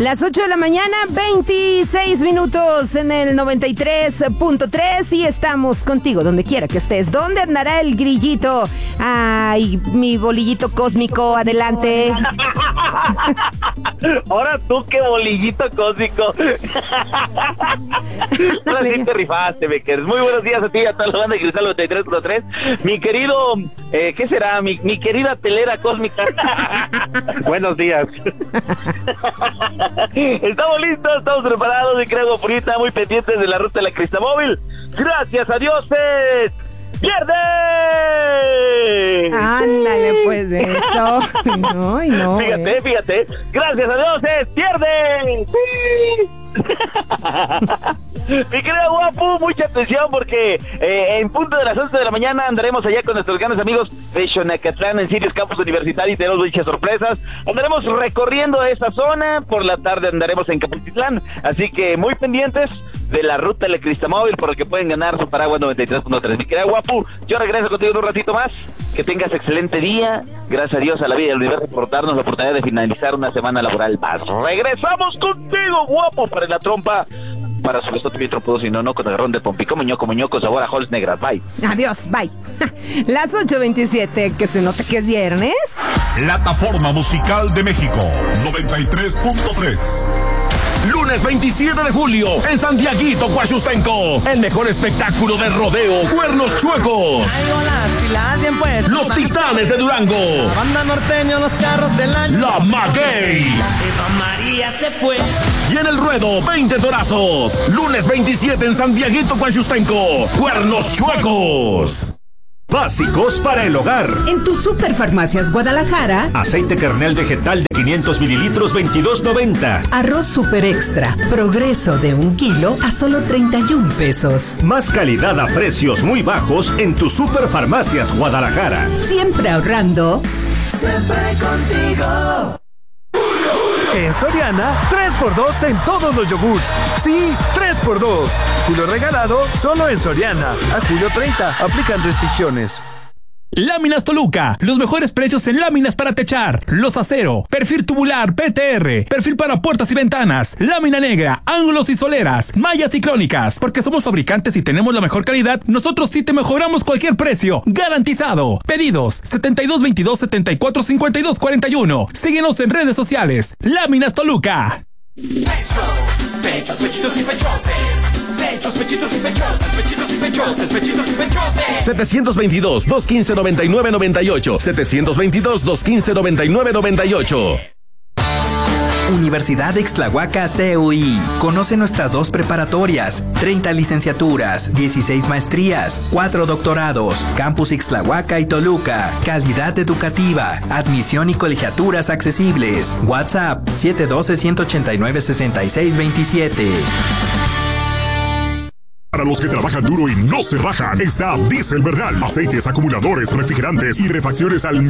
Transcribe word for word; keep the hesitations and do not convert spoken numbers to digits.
Las ocho de la mañana, veintiséis minutos en el noventa y tres punto tres y estamos contigo donde quiera que estés. ¿Dónde andará el grillito? Ay, mi bolillito cósmico, adelante. Ahora tú, qué bolillito cósmico. Ahora sí te rifaste, Becker. Muy buenos días a ti, a toda la banda de Cristal noventa y tres punto tres. Mi querido, eh, ¿qué será? Mi, mi querida telera cósmica. Buenos días. Estamos listos, estamos preparados y creo purita, muy pendientes de la ruta de la Cristamóvil. Gracias a dioses. ¡Pierde! Ándale, pues de eso. No, no. Fíjate, eh. fíjate. Gracias a dioses. ¡Pierde! ¡Sí! Mi querido guapo, mucha atención porque eh, en punto de las once de la mañana andaremos allá con nuestros grandes amigos de Xonacatlán en Sirius Campus Universitario y tenemos muchas sorpresas. Andaremos recorriendo esa zona, por la tarde andaremos en Caputitlán, así que muy pendientes de la ruta de la Cristamóvil por el que pueden ganar su paraguas noventa y tres punto tres. Mi querido guapo, yo regreso contigo en un ratito más. Que tengas excelente día. Gracias a Dios, a la vida y al universo por darnos la oportunidad de finalizar una semana laboral más. Regresamos contigo, guapo, para la trompa. Para su besote bien trompudo, si no, no, con agarrón de pompico, muñoco, muñoco, sabor a Halls negras. Bye. Adiós, bye. Las ocho veintisiete, que se note que es viernes. Plataforma Musical de México, noventa y tres punto tres. Lunes veintisiete de julio, en Santiaguito, Coachustenco. El mejor espectáculo de rodeo, Cuernos Chuecos. Los Titanes de Durango. La banda norteño, los carros del año. La Maguey. Eva María se fue. Y en el ruedo, veinte torazos. Lunes veintisiete en Santiaguito, Coachustenco. Cuernos Chuecos. Básicos para el hogar. En tu Superfarmacias Guadalajara. Aceite kernel vegetal de quinientos mililitros, veintidós noventa. Arroz Super Extra, Progreso de un kilo a solo treinta y un pesos. Más calidad a precios muy bajos en tu Superfarmacias Guadalajara. Siempre ahorrando. Siempre contigo. En Soriana, tres por dos en todos los yogurts. Sí, tres por dos. Julio regalado solo en Soriana. A julio treinta, aplican restricciones. Láminas Toluca, los mejores precios en láminas para techar, los acero, perfil tubular P T R, perfil para puertas y ventanas, lámina negra, ángulos y soleras, mallas y crónicas. Porque somos fabricantes y tenemos la mejor calidad, nosotros sí te mejoramos cualquier precio, garantizado. Pedidos setenta y dos veintidós setenta y cuatro cincuenta y dos cuarenta y uno. Síguenos en redes sociales. Láminas Toluca. Pechos, pechitos y pechotes. Pechos, pechitos y pechotes. Pechitos y pechotes. Pechitos y pechotes. setecientos veintidós, doscientos quince, noventa y nueve noventa y ocho. setecientos veintidós, doscientos quince, noventa y nueve noventa y ocho. Universidad de Ixtlahuaca C U I. Conoce nuestras dos preparatorias, treinta licenciaturas, dieciséis maestrías, cuatro doctorados, Campus Ixtlahuaca y Toluca. Calidad educativa, admisión y colegiaturas accesibles. WhatsApp siete uno dos, uno ocho nueve, seis seis dos siete. Para los que trabajan duro y no se rajan, está Diesel Bernal. Aceites, acumuladores, refrigerantes y refacciones al